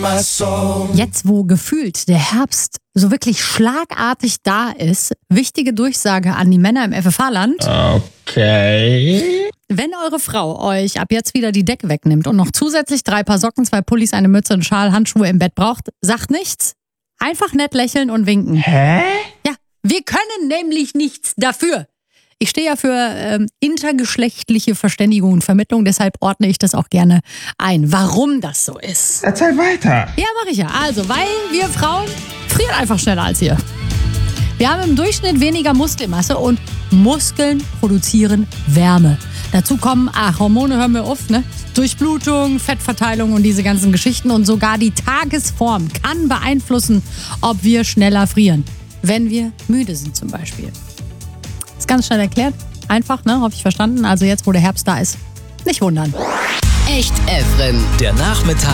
Jetzt, wo gefühlt der Herbst so wirklich schlagartig da ist, wichtige Durchsage an die Männer im FFH-Land. Okay. Wenn eure Frau euch ab jetzt wieder die Decke wegnimmt und noch zusätzlich 3 Paar Socken, 2 Pullis, eine Mütze, einen Schal, Handschuhe im Bett braucht, sagt nichts. Einfach nett lächeln und winken. Hä? Ja, wir können nämlich nichts dafür. Ich stehe ja für intergeschlechtliche Verständigung und Vermittlung, deshalb ordne ich das auch gerne ein, warum das so ist. Erzähl weiter. Ja, mache ich ja. Also, weil wir Frauen frieren einfach schneller als ihr. Wir haben im Durchschnitt weniger Muskelmasse und Muskeln produzieren Wärme. Dazu kommen, Hormone hören wir auf, ne? Durchblutung, Fettverteilung und diese ganzen Geschichten. Und sogar die Tagesform kann beeinflussen, ob wir schneller frieren. Wenn wir müde sind zum Beispiel. Ist ganz schnell erklärt. Einfach, ne? Hoffe ich verstanden. Also jetzt, wo der Herbst da ist, nicht wundern. Echt Efren. Der Nachmittag